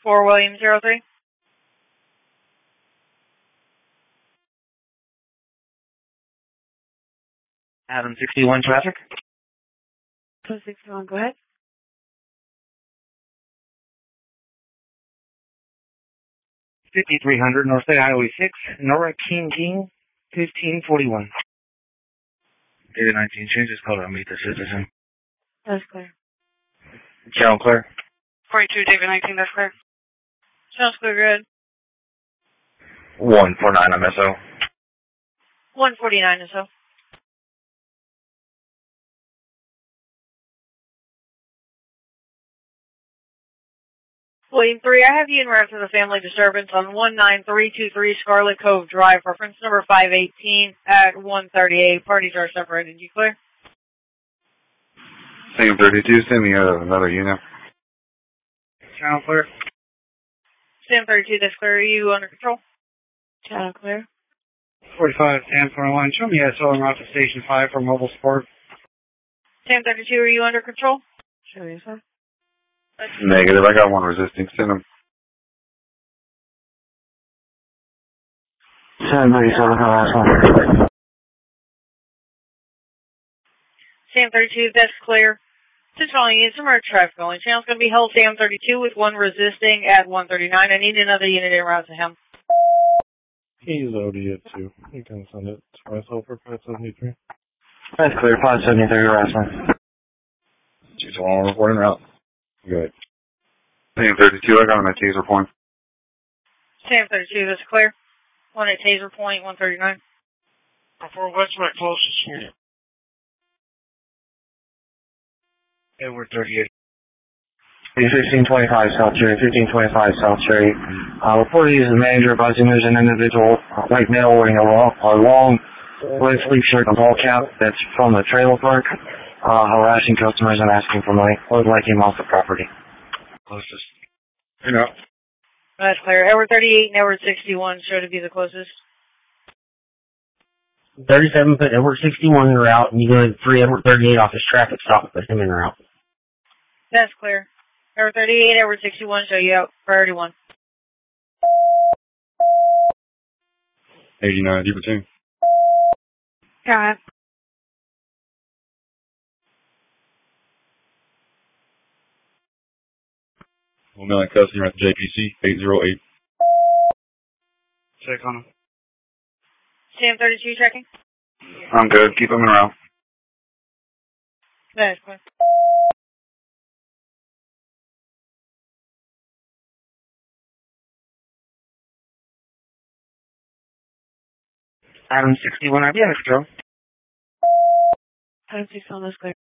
4 William 03. Adam 61 traffic. 61, go ahead. $5,300 North State Highway 6, Nora King, 1541. David 19, change this color. I'll meet the citizen. That's clear. Channel clear. 42, David 19, that's clear. Sounds clear, good. 149 MSO. 149 or so. William 3, I have you in reference to the family disturbance on 19323 Scarlet Cove Drive, reference number 518 at 138. Parties are separated. You clear? Same 32, send me another unit. Channel clear. Sam 32, that's clear. Are you under control? Channel clear. 45, Sam 21. Show me SO and route to Station 5 for mobile support. Sam 32, are you under control? Show me, sir. Negative, I got one resisting. Send him. 737, last one. Sam 32, that's clear. Just calling you, some more traffic only. Channel's going to be held Sam 32 with one resisting at 139. I need another unit en route to him. He's OD at 2. You can send it to myself for 573. That's clear, 573, last one. 221, reporting route. Good. Same 32, I got him at taser point. Sam 32, that's clear. One at taser point, 139. What's my closest unit? Edward 38. 1525 South Cherry, 1525 South Cherry. Reported as the manager advising there's an individual, white male wearing a long red sleeve shirt and ball cap that's from the trailer park, harassing customers and asking for money. Would like him off the property. Closest. You know. That's clear. Edward 38 and Edward 61 show to be the closest. 37 put Edward 61 in route, and you go 3 Edward 38 off his traffic stop, put him in route. That's clear. Edward 38, Edward 61 show you out. Priority 1. 89, deeper 2. Got it. 1 million customer at JPC 808. Check on him. Sam 32 checking. I'm good. Keep him in route. That's clear. Adam 61, I'll be under control. Adam 61, that's clear.